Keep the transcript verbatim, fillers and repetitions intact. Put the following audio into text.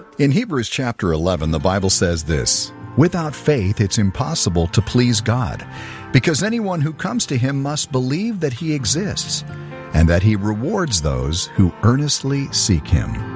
In Hebrews chapter eleven, the Bible says this, "Without faith it's impossible to please God, because anyone who comes to him must believe that he exists, and that he rewards those who earnestly seek him."